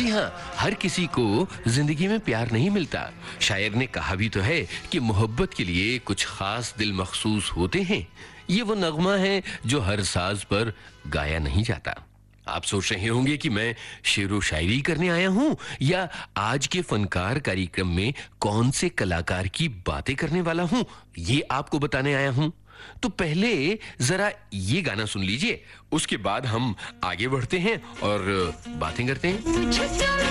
जी हाँ, हर किसी को जिंदगी में प्यार नहीं मिलता। शायर ने कहा भी तो है कि मोहब्बत के लिए कुछ खास दिल मखसूस होते हैं। ये वो नगमा है जो हर साज पर गाया नहीं जाता। आप सोच रहे होंगे कि मैं शेरो शायरी करने आया हूं या आज के फनकार कार्यक्रम में कौन से कलाकार की बातें करने वाला हूं, ये आपको बताने आया हूं। तो पहले जरा ये गाना सुन लीजिए, उसके बाद हम आगे बढ़ते हैं और बातें करते हैं।